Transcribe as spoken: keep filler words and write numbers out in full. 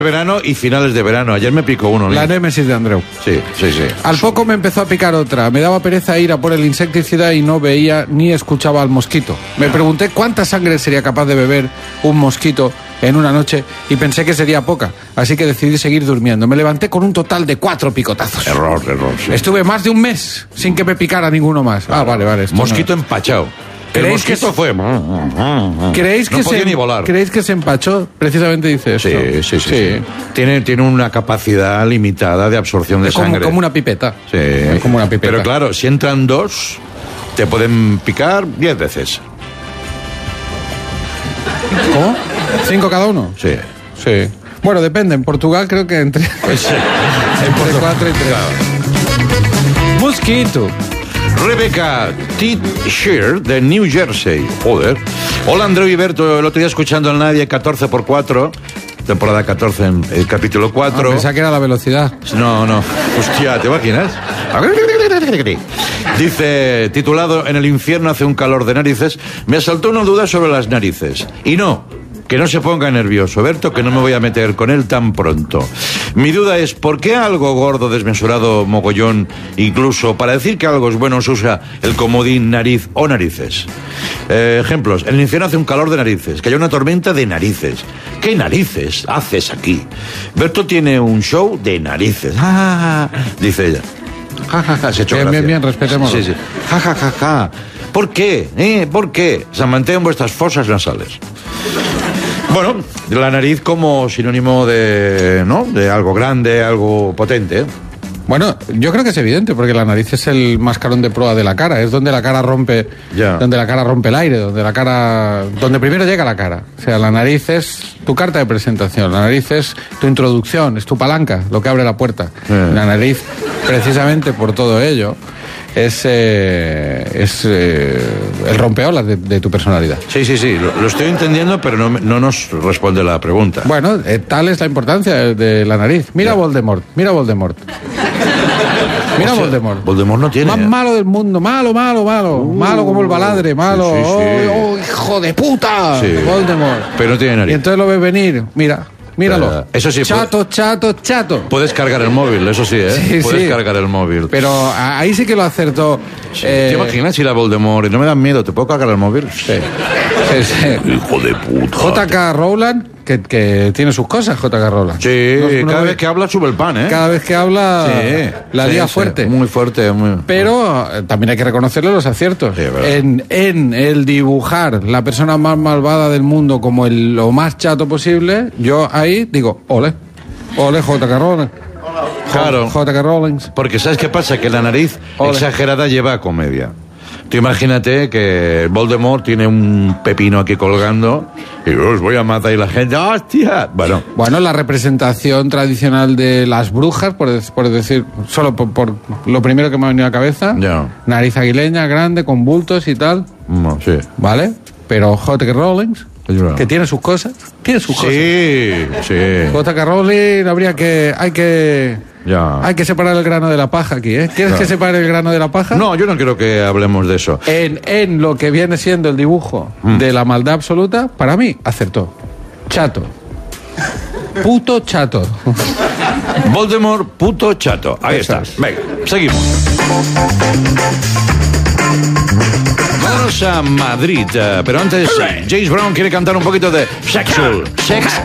Verano y finales de verano. Ayer me picó uno. La némesis de Andreu. Sí, sí, sí. Al poco me empezó a picar otra. Me daba pereza ir a por el insecticida y no veía ni escuchaba al mosquito. Me pregunté cuánta sangre sería capaz de beber un mosquito en una noche y pensé que sería poca. Así que decidí seguir durmiendo. Me levanté con un total de cuatro picotazos. Error, error, sí. Estuve más de un mes sin que me picara ninguno más. Claro. Ah, vale, vale. esto Mosquito no... empachado. El ¿Creéis que mosquito se... fue... ¿Creéis que no podía se... ni volar. ¿Creéis que se empachó? Precisamente dice esto. Sí, sí, sí. sí. sí. Tiene, tiene una capacidad limitada de absorción de Es como, sangre. como una pipeta. Sí. Es como una pipeta. Pero claro, si entran dos, te pueden picar diez veces. ¿Cómo? ¿Cinco cada uno? Sí. Sí. Bueno, depende. En Portugal creo que entre... Pues sí. entre cuatro y tres. Claro. Mosquito. Rebecca T. Shear de New Jersey. Joder. Hola, Andreu y Berto. El otro día escuchando al Nadie catorce por cuatro. Temporada catorce, en el capítulo cuatro. Ah, pensaba que era la velocidad. No, no. Hostia, ¿te imaginas? Dice, titulado En el infierno hace un calor de narices, me asaltó una duda sobre las narices. Y no, que no se ponga nervioso, Berto, que no me voy a meter con él tan pronto. Mi duda es, ¿por qué algo gordo, desmesurado, mogollón, incluso para decir que algo es bueno se usa el comodín nariz o narices? Eh, ejemplos, en el infierno hace un calor de narices, que haya una tormenta de narices. ¿Qué narices haces aquí? Berto tiene un show de narices. Ah, dice ella. Ja, ja, ja, se ha hecho Bien, gracia. bien, bien, respetémoslo. Sí, sí. Ja, ja, ja, ja. ¿Por qué? ¿Eh? ¿Por qué? Se mantengan vuestras fosas nasales. Bueno, la nariz como sinónimo de, ¿no? De algo grande, algo potente. Bueno, yo creo que es evidente, porque la nariz es el mascarón de proa de la cara, es donde la cara rompe, Ya. donde la cara rompe el aire, donde la cara, donde primero llega la cara. O sea, la nariz es tu carta de presentación, la nariz es tu introducción, es tu palanca, lo que abre la puerta. Eh. La nariz, precisamente por todo ello, es, eh, es eh, el rompeolas de, de tu personalidad. Sí, sí, sí, lo, lo estoy entendiendo, pero no, no nos responde la pregunta. Bueno, eh, tal es la importancia de, de la nariz. Mira a Voldemort, mira a Voldemort. Mira a Hostia, Voldemort. Voldemort no tiene. Más ¿eh? malo del mundo, malo, malo, malo. Uh, malo como el baladre, malo. sí, sí, sí. ¡Oh, oh, hijo de puta! Sí. Voldemort. Pero no tiene Y nariz. entonces lo ves venir, mira, míralo. Eh, eso sí, Chato, chato, chato. Puedes cargar el móvil, eso sí, ¿eh? Sí, Puedes sí. cargar el móvil. Pero a- ahí sí que lo acertó. Sí. eh, ¿Te imaginas ir a Voldemort y no me dan miedo? ¿Te puedo cargar el móvil? Sí. Sí, sí. Hijo de puta. J K. Rowland, que, que tiene sus cosas, J K. Rowland. Sí, No- no cada ve- vez que habla sube el pan, ¿eh? Cada vez que habla, Sí, la sí, lía sí, fuerte. muy fuerte, muy... Pero eh, también hay que reconocerle los aciertos. Sí, verdad. en, en el dibujar la persona más malvada del mundo como el, lo más chato posible, yo ahí digo, ole, ole J K. Rowling. Claro. J K. Rowling. Porque ¿sabes qué pasa? Que la nariz Ole. exagerada lleva a comedia. Tú imagínate que Voldemort tiene un pepino aquí colgando y os voy a matar y la gente, ¡hostia! Bueno, Bueno, la representación tradicional de las brujas, por, de- por decir, solo por, por lo primero que me ha venido a la cabeza, Ya. nariz aguileña, grande, con bultos y tal, no, sí. ¿vale? Pero J K. Rowling, Es verdad. que tiene sus cosas, tiene sus cosas. Sí, sí. J K. Rowling habría que, hay que... Ya. Hay que separar el grano de la paja aquí, ¿eh? ¿Quieres Claro. que separe el grano de la paja? No, yo no creo que hablemos de eso. En, en lo que viene siendo el dibujo Mm. de la maldad absoluta, para mí, acertó. Chato. Puto chato. Voldemort, puto chato. Ahí Eso está. es. Venga, seguimos. Vamos a Madrid, eh, pero antes James Brown quiere cantar un poquito de Sexual. Sex